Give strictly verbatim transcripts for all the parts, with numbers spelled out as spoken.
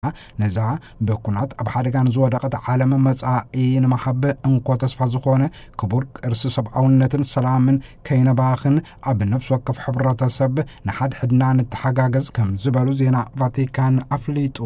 نزع بكونات أبحرجان زودقة عالم مزعين محبة أنقو تصفى زخونة كبر إرس سبعون نتن سلام كينا باخن أب نفس وقف حبرة سب نحد حدنان التحقاقز كم زبالو زينا فاتيكان أفليتو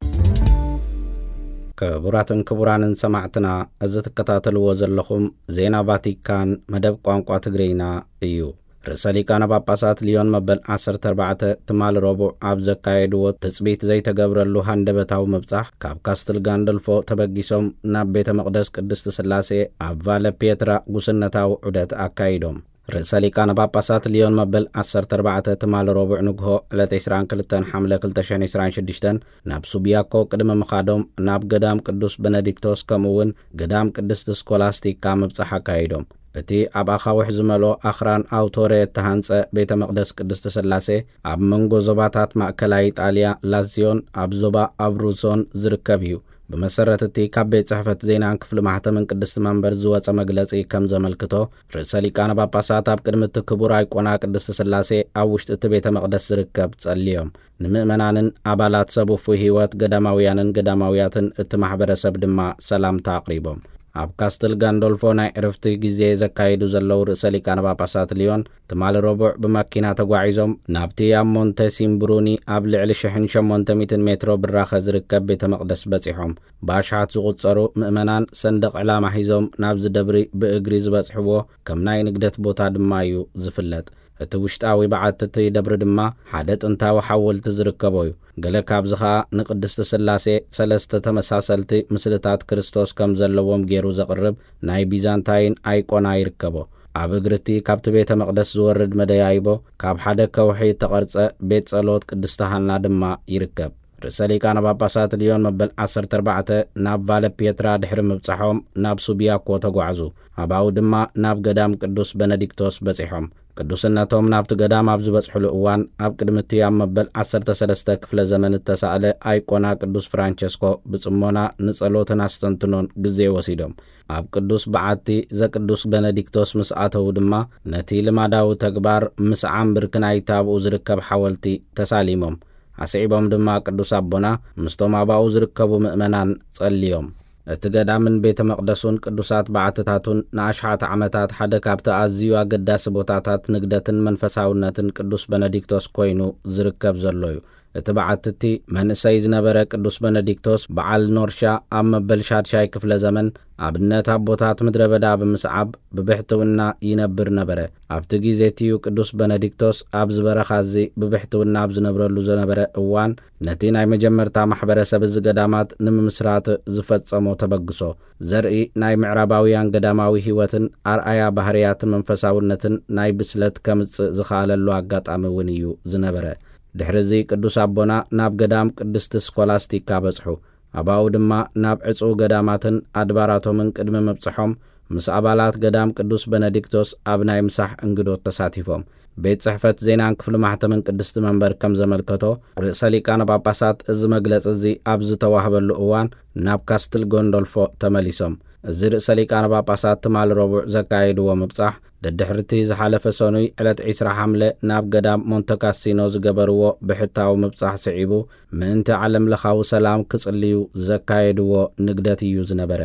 كبراتن كبرانن سمعتنا أزت كتاتل وزلخم زينا فاتيكان مدب قوانقوة تقرينا إيو رسالي كان باباسات ليون مبل عصر تربعة تمال ربع عبزة كايدو تثبيت زي تقبر اللوحان دبتاو مبصح كاب كاستل غاندلفو تبقيسوم ناب بيت مقدس قدست سلاسي عبالة بيترا قسنتاو عدت أكايدوم رسالي كان باباسات ليون مبل عصر تربعة تمال ربع نقهو لتي سران كلتان حملة كلتشان سران شدشتن ناب سوبياكو قدم مخادوم ناب قدام قدس بنديكتوس كمون قدام قدست سكولاستي كام مبصح أكايدوم እቲ ኣብ ኣኻውሕ ዝመሎ ኣኽራን ኣውቶሬ ተሃንጸ ቤተ መቕደስ ቅድስተ ሥላሴ ኣብ መንጎ ዞባታት ማእከላይ ኢጣልያ ላዚዮን ኣብ ዞባ ኣብሩዞን ዝርከብ እዩ። ብመሰረት እቲ ካብ ቤት ጽሕፈት ዜናን ክፍሊ ማሕተምን ቅድስቲ መንበር ዝወፀ መግለጺ ከም ዘመልክቶ ርእሰ ሊቃነ ጳጳሳት ኣብ ቅድሚ እቲ ክቡር ኣይቆና ቅድስቲ ሥላሴ ኣብ ውሽጢ እቲ ቤተ መቕደስ ዝርከብ ጸልዮም ንምእመናንን ኣባላት ሰቡፉ ህይወት ገዳማውያንን ገዳማውያትን እቲ ማሕበረሰብ ድማ ሰላምታ ኣቕሪቦም ኣብ ካስትል ጋንዶልፎ ናይ ዕረፍቲ ግዜ ዘካይዱ ዘለው ርእሰ ሊቃነ ጳጳሳት ሊዮን ትማል ረቡዕ ብመኪና ተጓዒዞም ናብቲ ኣብ ሞንቴሲምብሩኒ ኣብ ልዕሊ one thousand eight hundred ሜትሮ ብራኸ ዝርከብ ቤተ መቕደስ በፂሖም ብኣሽሓት ዝቑፀሩ ምእመናን ሰንደቕ ዕላማ ሒዞም ናብ ዝደብሪ ብእግሪ ዝበፅሕዎ ከም ናይ ንግደት ቦታ ድማ እዩ ዝፍለጥ እቲ ውሽጣዊ በዓትቲ ደብሪ ድማ ሓደ ጥንታዊ ሓወልቲ ዝርከቦ እዩ ገለ ካብዚ ኸኣ ንቅድስቲ ሥላሴ ሰለስተ ተመሳሰልቲ ምስልታት ክርስቶስ ከም ዘለዎም ገይሩ ዘቕርብ ናይ ቢዛንታይን ኣይቆና ይርከቦ ኣብ እግርቲ ካብቲ ቤተ መቕደስ ዝወርድ መደያይቦ ካብ ሓደ ከውሒ ተቐርጸ ቤት ጸሎት ቅድስቲ ሃና ድማ ይርከብ ርእሰ ሊቃነ ጳጳሳት ሊዮን መበል ዓሰርተ ኣርባዕተ ናብ ቫለ ፔትራ ድሕሪ ምብጻሖም ናብ ሱቢያኮ ተጓዕዙ ኣባኡ ድማ ናብ ገዳም ቅዱስ በነዲክቶስ በፂሖም ቅዱስነቶም ናብቲ ገዳም ኣብ ዝበጽሕሉ እዋን ኣብ ቅድሚቲ ኣብ መበል ዓሰርተ ሰለስተ ክፍለ ዘመን ተሳእለ ኣይቆና ቅዱስ ፍራንቸስኮ ብጽሞና ንጸሎትን ኣስተንትኖን ግዜ ወሲዶም ኣብ ቅዱስ በዓቲ ዘቅዱስ በነዲክቶስ ምስ ኣተው ድማ ነቲ ልማዳዊ ተግባር ምስ ዓምብር ክናይታ ኣብኡ ዝርከብ ሓወልቲ ተሳሊሞም ኣስዒቦም ድማ ቅዱስ ኣቦና ምስቶም ኣባኡ ዝርከቡ ምእመናን ጸልዮም እቲ ገዳምን ቤተ መቕደሱን ቅዱሳት በዓትታቱን ንኣሽሓት ዓመታት ሓደ ካብቲ ኣዝዩ ኣገዳሲ ቦታታት ንግደትን መንፈሳውነትን ቅዱስ በነዲክቶስ ኮይኑ ዝርከብ ዘሎ እዩ እቲ በዓትቲ መንእሰይ ዝነበረ ቅዱስ በነዲክቶስ በዓል ኖርሻ ኣብ መበል ሻድሻይ ክፍለ ዘመን ኣብነት ኣቦታት ምድረ በዳ ብምስዓብ ብብሕትውና ይነብር ነበረ ኣብቲ ግዜ እትዩ ቅዱስ በነዲክቶስ ኣብ ዝበረኻዚ ብብሕትውና ኣብ ዝነብረሉ ዝነበረ እዋን ነቲ ናይ መጀመርታ ማሕበረሰብ ዝገዳማት ንምምስራት ዝፈጸሞ ተበግሶ ዘርኢ ናይ ምዕራባውያን ገዳማዊ ህይወትን ኣርኣያ ባህርያትን መንፈሳውነትን ናይ ብስለት ከምጽእ ዝኻለሉ ኣጋጣሚ እውን እዩ ዝነበረ ድሕሪዚ ቅዱስ ኣቦና ናብ ገዳም ቅድስቲ ስኮላስቲካ በጽሑ ኣባኡ ድማ ናብ ዕጹ ገዳማትን ኣድባራቶምን ቅድሚ መብጽሖም ምስ ኣባላት ገዳም ቅዱስ በነዲክቶስ ኣብ ናይ ምሳሕ እንግዶት ተሳቲፎም ቤት ጽሕፈት ዜናን ክፍሊ ማሕተምን ቅድስቲ መንበር ከም ዘመልከቶ ርእሰ ሊቃነ ጳጳሳት እዚ መግለጺ እዚ ኣብ ዝተዋህበሉ እዋን ናብ ካስትል ጎንዶልፎ ተመሊሶም እዚ ርእሰ ሊቃነ ጳጳሳት ትማል ረቡዕ ዘካየድዎ ምብጻሕ ደድሕርቲ ዝሓለፈ ሰኑይ ዕለት ዒስራ ሐምለ ናብ ገዳም ሞንተካሲኖ ዝገበርዎ ብሕታዊ ምብጻሕ ስዒቡ ምእንቲ ዓለም ለኻዊ ሰላም ክጽልዩ ዘካየድዎ ንግደት እዩ ዝነበረ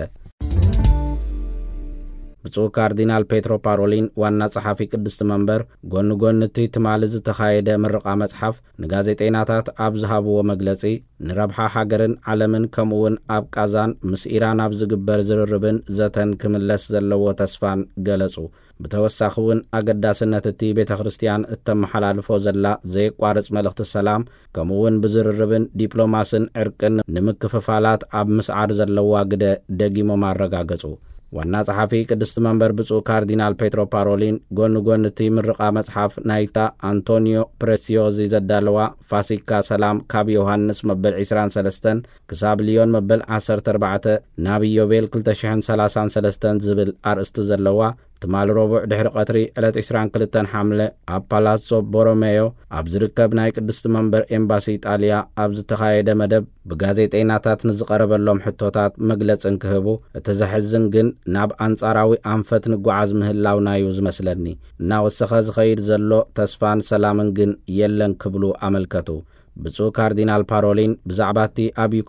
ብፁዕ ካርዲናል ፔትሮ ፓሮሊን ዋና ጸሓፊ ቅድስቲ መንበር ጎን ጎን እቲ ትማል ዝተኻየደ ምርቓ መጽሓፍ ንጋዜጠኛታት ኣብ ዝሃብዎ መግለጺ ንረብሓ ሃገርን ዓለምን ከምኡውን ኣብ ቃዛን ምስ ኢራን ኣብ ዝግበር ዝርርብን ዘተን ክምለስ ዘለዎ ተስፋን ገለጹ ብተወሳኺ እውን ኣገዳስነት እቲ ቤተ ክርስቲያን እተመሓላልፎ ዘላ ዘይቋርጽ መልእኽቲ ሰላም ከምኡውን ብዝርርብን ዲፕሎማስን ዕርቅን ንምክፍፋላት ኣብ ምስዓር ዘለዋ ግደ ደጊሞም ኣረጋገጹ ዋና ጸሓፊ ቅድስቲ መንበር ብፁዕ ካርዲናል ፔትሮ ፓሮሊን ጎን ጎን እቲ ምርቓ መጽሓፍ ናይታ አንቶኒዮ ፕሬሲዮዚ ዘዳለዋ ፋሲካ ሰላም ካብ ዮሐንስ መበል ዒስራን ሰለስተ ክሳብ ሊዮን መበል ዓሰርተ ኣርባዕተ ናብ ኢዮቤል ክልተ ሽሕን ሰላሳን ሰለስተ ዝብል ኣርእስቲ ዘለዋ ትማል ረቡዕ ድሕሪ ቀትሪ ዕለት ዒስራን ክልተ ሐምለ ኣብ ፓላሶ ቦሮሜዮ ኣብ ዝርከብ ናይ ቅድስቲ መንበር ኤምባሲ ኢጣልያ ኣብ ዝተኻየደ መደብ ብጋዜጠኛታት ንዝቐረበሎም ሕቶታት መግለጽን ክህቡ እቲ ዘሕዝን ግን ናብ ኣንጻራዊ ኣንፈት ንጓዓዝ ምህላውና እዩ ዝመስለኒ እናወሰኸ ዝኸይድ ዘሎ ተስፋን ሰላምን ግን የለን ክብሉ ኣመልከቱ ብፁዕ ካርዲናል ፓሮሊን ብዛዕባ እቲ ኣብ